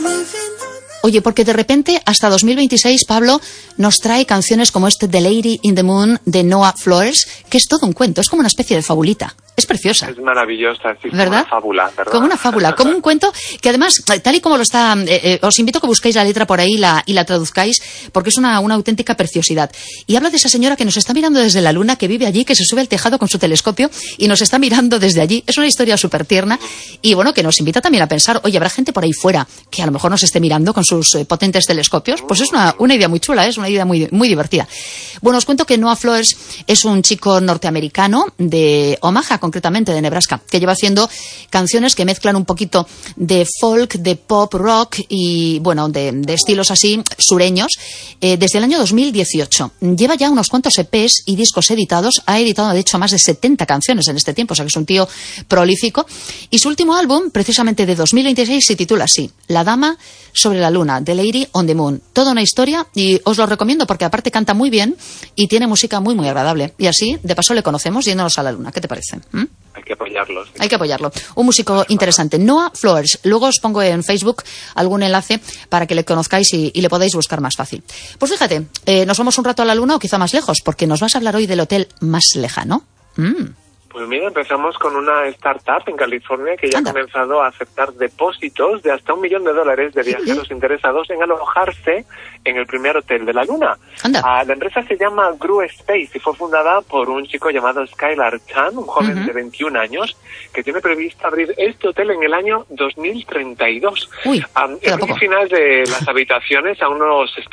Oye, porque de repente hasta 2026 Pablo nos trae canciones como The Lady in the Moon de Noah Flores, que es todo un cuento, es como una especie de fabulita. Es preciosa. Es maravillosa, sí, ¿verdad? Como una fábula, ¿verdad? Como una fábula, como un cuento que además, tal y como lo está, os invito a que busquéis la letra por ahí y la traduzcáis, porque es una auténtica preciosidad. Y habla de esa señora que nos está mirando desde la luna, que vive allí, que se sube al tejado con su telescopio y nos está mirando desde allí. Es una historia súper tierna y bueno, que nos invita también a pensar, oye, habrá gente por ahí fuera que a lo mejor nos esté mirando con sus potentes telescopios. Pues es una idea muy chula, es una idea muy, muy divertida. Bueno, os cuento que Noah Flores es un chico norteamericano de Omaha, concretamente de Nebraska, que lleva haciendo canciones que mezclan un poquito de folk, de pop, rock y, bueno, de estilos así sureños, desde el año 2018. Lleva ya unos cuantos EPs y discos editados. Ha editado, de hecho, más de 70 canciones en este tiempo, o sea que es un tío prolífico. Y su último álbum, precisamente de 2026, se titula así: La Dama sobre la Luna, The Lady on the Moon. Toda una historia y os lo recomiendo porque aparte canta muy bien y tiene música muy, muy agradable. Y así, de paso, le conocemos yéndonos a la Luna. ¿Qué te parece? Hay que apoyarlo. Sí. Hay que apoyarlo. Un músico interesante. Noah Flores. Luego os pongo en Facebook algún enlace para que le conozcáis y le podáis buscar más fácil. Pues fíjate, nos vamos un rato a la Luna o quizá más lejos, porque nos vas a hablar hoy del hotel más lejano. Pues mira, empezamos con una startup en California que ya ha comenzado a aceptar depósitos de hasta $1 millón de viajeros interesados en alojarse en el primer hotel de la Luna. La empresa se llama Gru Space y fue fundada por un chico llamado Skylar Chan, un joven de 21 años, que tiene previsto abrir este hotel en el año 2032. El precio final de las habitaciones aún no se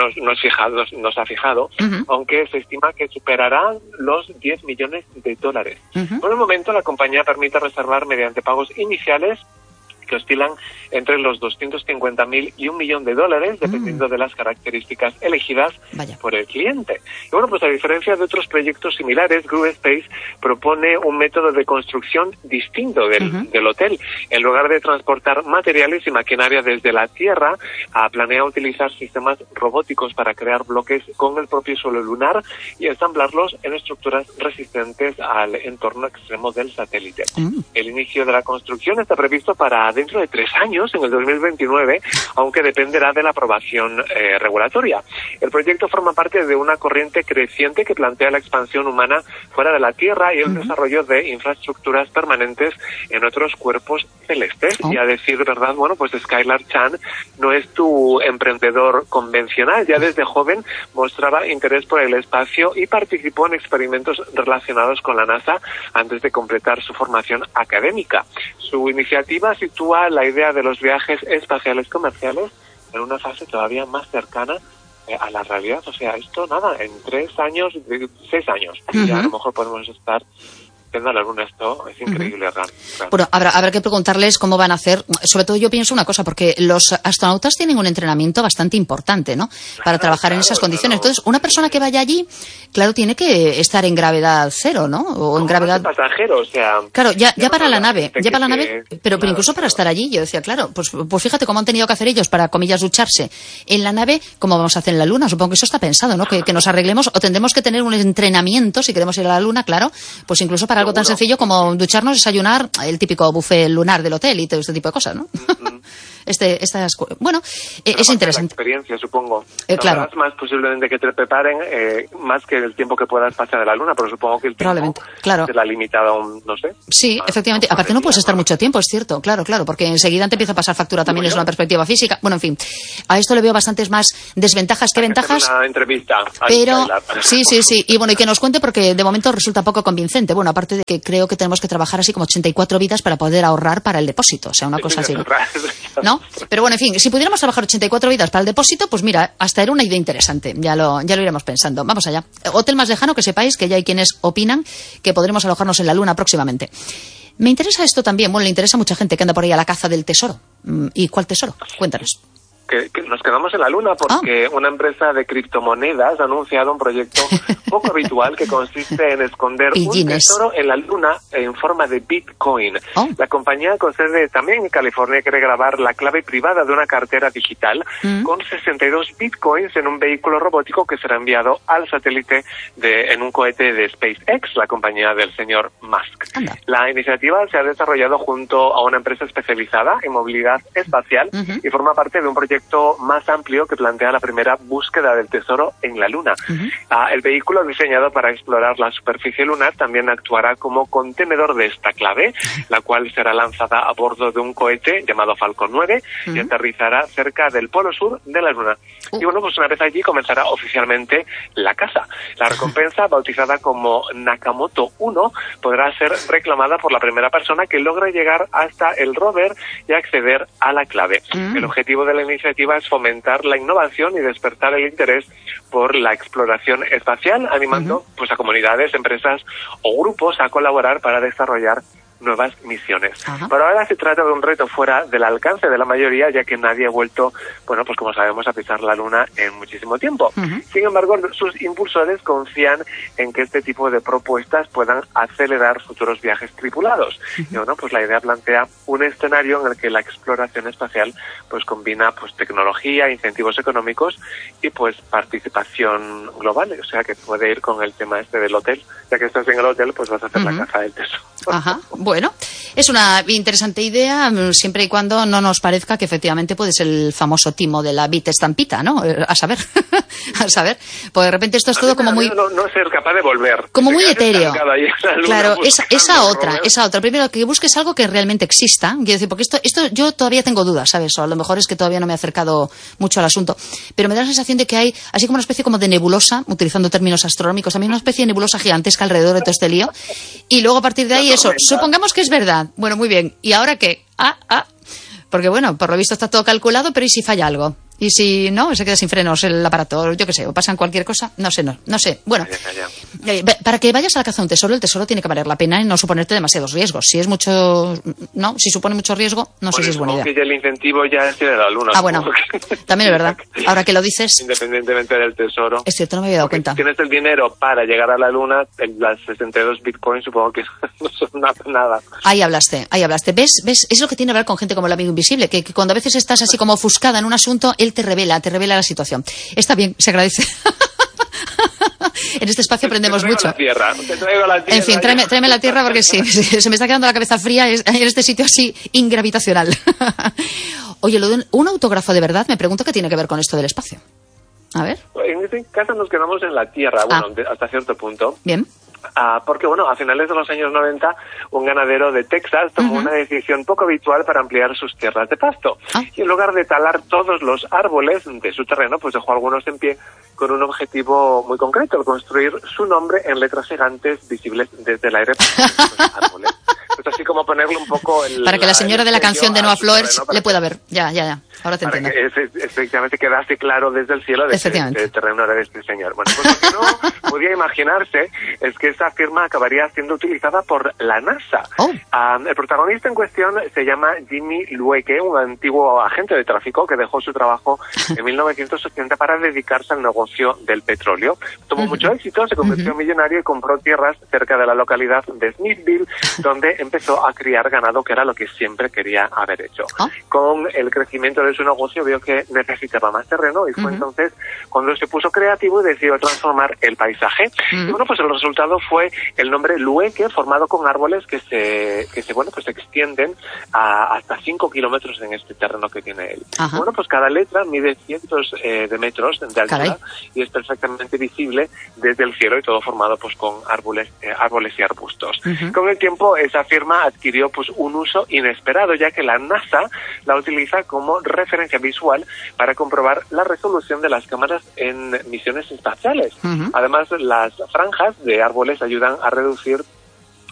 ha fijado, aunque se estima que superará los $10 millones. Por el momento, la compañía permite reservar mediante pagos iniciales que oscilan entre los $250,000 y $1 millón, dependiendo de las características elegidas por el cliente. Y bueno, pues a diferencia de otros proyectos similares, Gru Space propone un método de construcción distinto del hotel. En lugar de transportar materiales y maquinaria desde la Tierra, planea utilizar sistemas robóticos para crear bloques con el propio suelo lunar y ensamblarlos en estructuras resistentes al entorno extremo del satélite. El inicio de la construcción está previsto para dentro de 3 años, en el 2029, aunque dependerá de la aprobación regulatoria. El proyecto forma parte de una corriente creciente que plantea la expansión humana fuera de la Tierra y el desarrollo de infraestructuras permanentes en otros cuerpos celestes. Y a decir verdad, bueno, pues Skylar Chan no es tu emprendedor convencional. Ya desde joven mostraba interés por el espacio y participó en experimentos relacionados con la NASA antes de completar su formación académica. Su iniciativa sitúa la idea de los viajes espaciales comerciales en una fase todavía más cercana a la realidad. O sea, esto nada, en 6 años, ya a lo mejor podemos estar a la Luna. Esto es increíble, Bueno, habrá que preguntarles cómo van a hacer. Sobre todo yo pienso una cosa, porque los astronautas tienen un entrenamiento bastante importante, ¿no? Para trabajar en esas condiciones. Entonces, una persona que vaya allí, claro, tiene que estar en gravedad cero, ¿no? O en gravedad pasajero, o sea. Claro, ya para la nave, pero incluso para estar allí, yo decía, claro, pues fíjate cómo han tenido que hacer ellos para, comillas, ducharse en la nave, como vamos a hacer en la Luna. Supongo que eso está pensado, ¿no? Que nos arreglemos o tendremos que tener un entrenamiento si queremos ir a la Luna, claro, pues incluso para algo tan sencillo como ducharnos, desayunar, el típico buffet lunar del hotel y todo este tipo de cosas, ¿no? Bueno, es interesante. La experiencia, supongo. Claro. Más posiblemente que te preparen, más que el tiempo que puedas pasar en la Luna, pero supongo que el tiempo será limitado a no sé. Sí, efectivamente. Aparte no puedes estar mucho tiempo, es cierto, claro, porque enseguida te empieza a pasar factura también desde una perspectiva física. Bueno, en fin, a esto le veo bastantes más desventajas que ventajas. Una entrevista. Pero sí. Y bueno, y que nos cuente porque de momento resulta poco convincente. Bueno, aparte de que creo que tenemos que trabajar así como 84 vidas para poder ahorrar para el depósito. O sea, una cosa así. ¿No? Pero bueno, en fin, si pudiéramos trabajar 84 vidas para el depósito, pues mira, hasta era una idea interesante. Ya lo iremos pensando. Vamos allá. Hotel más lejano, que sepáis que ya hay quienes opinan que podremos alojarnos en la Luna próximamente. Me interesa esto también. Bueno, le interesa a mucha gente que anda por ahí a la caza del tesoro. ¿Y cuál tesoro? Cuéntanos. que nos quedamos en la Luna porque una empresa de criptomonedas ha anunciado un proyecto poco habitual que consiste en esconder un tesoro en la Luna en forma de Bitcoin. La compañía con sede también en California quiere grabar la clave privada de una cartera digital con 62 Bitcoins en un vehículo robótico que será enviado al satélite en un cohete de SpaceX, la compañía del señor Musk. La iniciativa se ha desarrollado junto a una empresa especializada en movilidad espacial y forma parte de un proyecto más amplio que plantea la primera búsqueda del tesoro en la Luna. El vehículo diseñado para explorar la superficie lunar también actuará como contenedor de esta clave, la cual será lanzada a bordo de un cohete llamado Falcon 9 y aterrizará cerca del polo sur de la Luna. Y bueno, pues una vez allí comenzará oficialmente la caza. La recompensa, bautizada como Nakamoto 1, podrá ser reclamada por la primera persona que logre llegar hasta el rover y acceder a la clave. El objetivo de la iniciativa es fomentar la innovación y despertar el interés por la exploración espacial, animando pues a comunidades, empresas o grupos a colaborar para desarrollar nuevas misiones. Pero ahora se trata de un reto fuera del alcance de la mayoría, ya que nadie ha vuelto, bueno, pues como sabemos, a pisar la Luna en muchísimo tiempo. Sin embargo, sus impulsores confían en que este tipo de propuestas puedan acelerar futuros viajes tripulados. Y bueno, pues la idea plantea un escenario en el que la exploración espacial pues combina pues tecnología, incentivos económicos y pues participación global. O sea que puede ir con el tema este del hotel. Ya que estás en el hotel, pues vas a hacer la caza del tesoro. Bueno, es una interesante idea, siempre y cuando no nos parezca que efectivamente puede ser el famoso timo de la bit estampita, ¿no? A saber, pues de repente esto es todo como muy... No ser capaz de volver. Como muy etéreo. Claro, esa otra. Primero, que busques algo que realmente exista. Quiero decir, porque esto yo todavía tengo dudas, ¿sabes? O a lo mejor es que todavía no me he acercado mucho al asunto. Pero me da la sensación de que hay, así como una especie como de nebulosa, utilizando términos astronómicos, también una especie de nebulosa gigantesca alrededor de todo este lío. Y luego a partir de ahí eso, supongamos que es verdad. Bueno, muy bien. ¿Y ahora qué? Porque bueno, por lo visto está todo calculado, pero ¿y si falla algo? Y si no, se queda sin frenos el aparato, yo qué sé, o pasan cualquier cosa, no sé. Bueno, para que vayas a la caza de un tesoro, el tesoro tiene que valer la pena y no suponerte demasiados riesgos. Si es mucho, no, si supone mucho riesgo, no sé si es buena idea. Que ya el incentivo ya es ir a la Luna. Bueno, también es verdad. Ahora que lo dices. Independientemente del tesoro. Es cierto, no me había dado cuenta. Tienes el dinero para llegar a la Luna, las 62 bitcoins supongo que no son nada. Ahí hablaste. ¿Ves? Es lo que tiene que ver con gente como el amigo invisible, que cuando a veces estás así como ofuscada en un asunto, él te revela la situación. Está bien, se agradece. En este espacio aprendemos mucho. En fin, tráeme la tierra porque sí, se me está quedando la cabeza fría en este sitio así ingravitacional. Oye, lo de un autógrafo de verdad, me pregunto qué tiene que ver con esto del espacio. A ver. En este caso nos quedamos en la Tierra, hasta cierto punto. Bien. Porque, bueno, a finales de los años 90, un ganadero de Texas tomó una decisión poco habitual para ampliar sus tierras de pasto. Y en lugar de talar todos los árboles de su terreno, pues dejó algunos en pie con un objetivo muy concreto, el construir su nombre en letras gigantes visibles desde el aire por los árboles. Pues así como ponerle un poco para que la señora de la canción de Noah Flowers le pueda ver. Ya. Ahora te entiendo. Para que efectivamente quedase claro desde el cielo de que el terreno era de este señor. Bueno, pues lo que no podía imaginarse es que esa firma acabaría siendo utilizada por la NASA. El protagonista en cuestión se llama Jimmy Lueke, un antiguo agente de tráfico que dejó su trabajo en 1980 para dedicarse al negocio del petróleo. Tuvo mucho éxito, se convirtió millonario y compró tierras cerca de la localidad de Smithville, donde empezó a criar ganado, que era lo que siempre quería haber hecho. Con el crecimiento de su negocio vio que necesitaba más terreno y fue entonces cuando se puso creativo y decidió transformar el paisaje. Y bueno, pues el resultado fue el nombre Lueke, formado con árboles que se extienden a hasta 5 kilómetros en este terreno que tiene él. Bueno, pues cada letra mide cientos de metros de altura y es perfectamente visible desde el cielo, y todo formado pues con árboles y arbustos. Con el tiempo esa firma adquirió pues un uso inesperado, ya que la NASA la utiliza como referencia visual para comprobar la resolución de las cámaras en misiones espaciales. Además, las franjas de árboles ayudan a reducir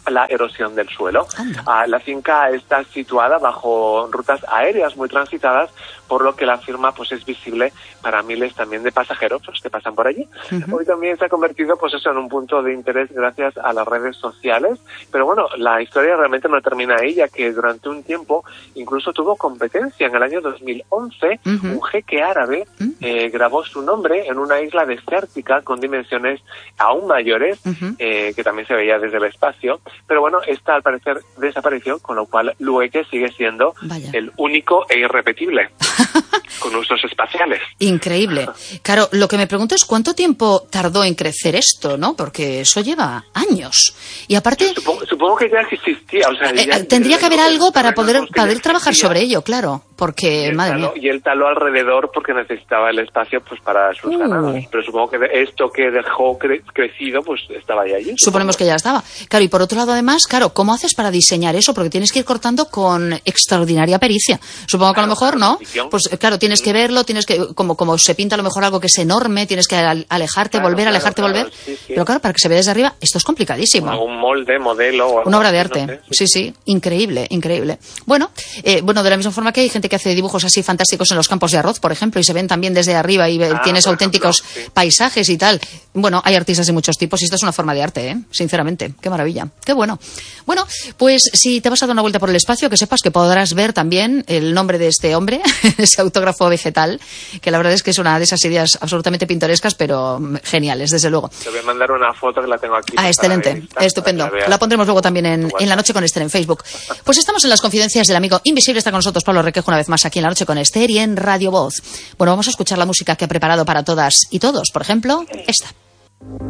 la erosión del suelo. La finca está situada bajo rutas aéreas muy transitadas, por lo que la firma pues es visible para miles también de pasajeros que pasan por allí. Hoy también se ha convertido pues eso en un punto de interés gracias a las redes sociales, pero bueno, la historia realmente no termina ahí, ya que durante un tiempo incluso tuvo competencia. En el año 2011 un jeque árabe grabó su nombre en una isla desértica con dimensiones aún mayores, que también se veía desde el espacio, pero bueno, esta al parecer desapareció, con lo cual Lueque sigue siendo el único e irrepetible con usos espaciales. Increíble. Claro, lo que me pregunto es cuánto tiempo tardó en crecer esto, ¿no? Porque eso lleva años. Y aparte... Supongo que ya existía. O sea, tendría que haber algo para poder trabajar sobre ello, claro. Porque, madre mía. Y él taló alrededor porque necesitaba el espacio pues para sus ganados. Pero supongo que esto que dejó crecido, pues estaba ya allí. Suponemos que ya estaba. Claro, y por otro lado, además, claro, ¿cómo haces para diseñar eso? Porque tienes que ir cortando con extraordinaria pericia. Supongo que a lo mejor, ¿no? Pues claro, tienes que verlo, tienes que, como se pinta a lo mejor algo que es enorme, tienes que alejarte, volver. Sí. Pero claro, para que se vea desde arriba, esto es complicadísimo. Un molde, modelo. Una obra de arte. No sé. Sí. Increíble. Bueno, de la misma forma que hay gente que hace dibujos así fantásticos en los campos de arroz, por ejemplo, y se ven también desde arriba y tienes auténticos paisajes y tal. Bueno, hay artistas de muchos tipos y esta es una forma de arte, sinceramente. Qué maravilla. Qué bueno. Bueno, pues si te vas a dar una vuelta por el espacio, que sepas que podrás ver también el nombre de este hombre, ese autógrafo vegetal, que la verdad es que es una de esas ideas absolutamente pintorescas, pero geniales, desde luego. Te voy a mandar una foto que la tengo aquí. Excelente, estupendo. La pondremos luego también en La Noche con Esther en Facebook. Pues estamos en las confidencias del amigo invisible. Está con nosotros Pablo Requejo una vez más aquí en La Noche con Esther y en Radio Voz. Bueno, vamos a escuchar la música que ha preparado para todas y todos. Por ejemplo, esta.